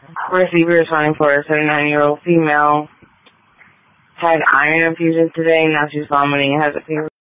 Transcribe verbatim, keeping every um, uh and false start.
Receiver responding for a thirty-nine-year-old female. Had iron infusion today. Now she's vomiting and has a fever.